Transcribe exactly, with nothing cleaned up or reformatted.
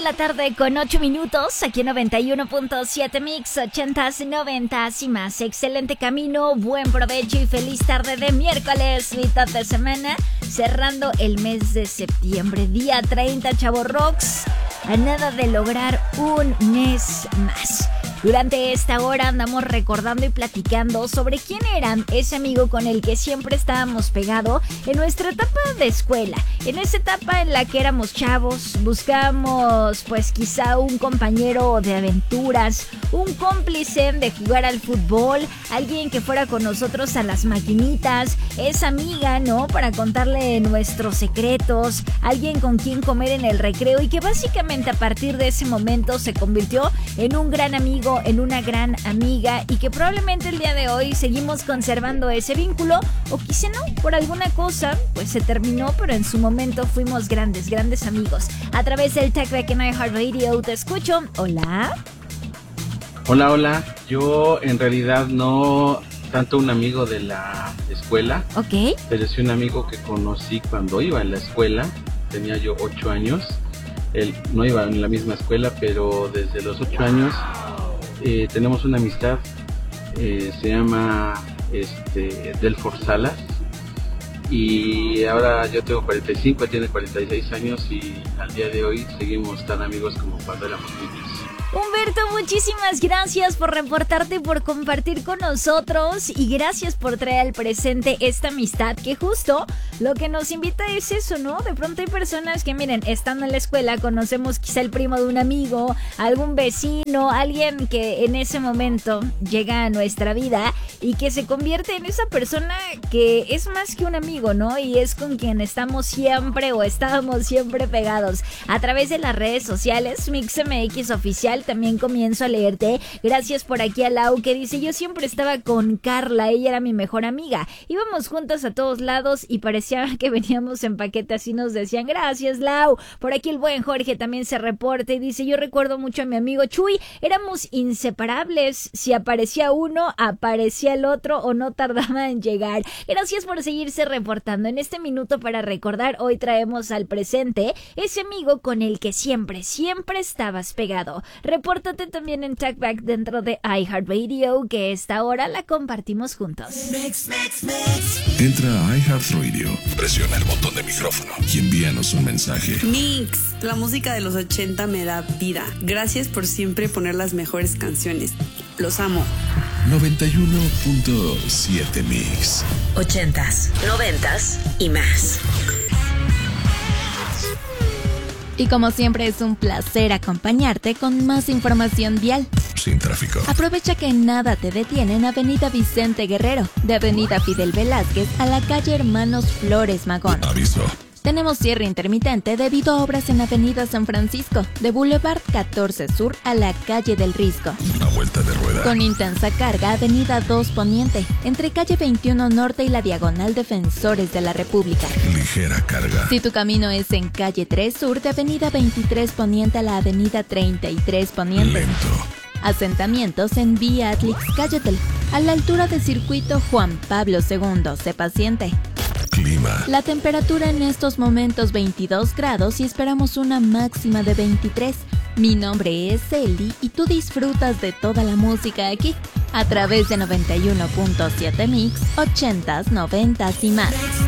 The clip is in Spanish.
la tarde con ocho minutos, aquí en noventa y uno punto siete Mix, ochentas, noventas y más. Excelente camino, buen provecho y feliz tarde de miércoles, mitad de semana, cerrando el mes de septiembre, día treinta, Chavo Rocks, a nada de lograr un mes más. Durante esta hora andamos recordando y platicando sobre quién era ese amigo con el que siempre estábamos pegados en nuestra etapa de escuela, en esa etapa en la que éramos chavos, buscábamos pues quizá un compañero de aventuras, un cómplice de jugar al fútbol, alguien que fuera con nosotros a las maquinitas, esa amiga, ¿no? Para contarle nuestros secretos, alguien con quien comer en el recreo y que básicamente a partir de ese momento se convirtió en un gran amigo, en una gran amiga y que probablemente el día de hoy seguimos conservando ese vínculo o quizá no, por alguna cosa pues se terminó, pero en su momento fuimos grandes, grandes amigos. A través del Talkback en iHeartRadio te escucho. Hola. Hola, hola. Yo en realidad no tanto un amigo de la escuela, Ok. pero sí un amigo que conocí cuando iba en la escuela. Tenía yo ocho años. Él no iba en la misma escuela, pero desde los ocho años eh, tenemos una amistad. Eh, se llama este, Delfor Salas. Y ahora yo tengo cuarenta y cinco, él tiene cuarenta y seis años y al día de hoy seguimos tan amigos como cuando éramos niños. Humberto, muchísimas gracias por reportarte y por compartir con nosotros y gracias por traer al presente esta amistad que justo lo que nos invita es eso, ¿no? De pronto hay personas que, miren, estando en la escuela conocemos quizá el primo de un amigo, algún vecino, alguien que en ese momento llega a nuestra vida y que se convierte en esa persona que es más que un amigo, ¿no? Y es con quien estamos siempre o estábamos siempre pegados. A través de las redes sociales, MixMX Oficial, también comienzo a leerte. Gracias por aquí a Lau que dice: yo siempre estaba con Carla, ella era mi mejor amiga, íbamos juntas a todos lados y parecía que veníamos en paquete, así nos decían. Gracias, Lau. Por aquí el buen Jorge también se reporta y dice: yo recuerdo mucho a mi amigo Chuy, éramos inseparables, si aparecía uno aparecía el otro o no tardaba en llegar. Gracias por seguirse reportando. En este minuto para recordar, hoy traemos al presente ese amigo con el que siempre, siempre estabas pegado. Repórtate también en Talkback dentro de iHeartRadio, que esta hora la compartimos juntos. Mix, mix, mix. Entra a iHeartRadio, presiona el botón de micrófono y envíanos un mensaje. Mix, la música de los ochenta me da vida. Gracias por siempre poner las mejores canciones. Los amo. noventa y uno punto siete Mix. Ochentas, noventas y más. Y como siempre es un placer acompañarte con más información vial. Sin tráfico. Aprovecha que nada te detiene en Avenida Vicente Guerrero, de Avenida Fidel Velázquez a la calle Hermanos Flores Magón. Aviso. Tenemos cierre intermitente debido a obras en Avenida San Francisco, de Boulevard catorce Sur a la calle del Risco. Una vuelta de rueda. Con intensa carga, Avenida dos Poniente, entre calle veintiuno Norte y la Diagonal Defensores de la República. Ligera carga. Si tu camino es en calle tres Sur, de Avenida veintitrés Poniente a la Avenida treinta y tres Poniente. Lento. Asentamientos en Vía Atlix-Cayetel, a la altura del circuito Juan Pablo segundo. Sé paciente. Clima. La temperatura en estos momentos veintidós grados y esperamos una máxima de veintitrés. Mi nombre es Eli y tú disfrutas de toda la música aquí, a través de noventa y uno punto siete Mix, ochentas, noventas y más.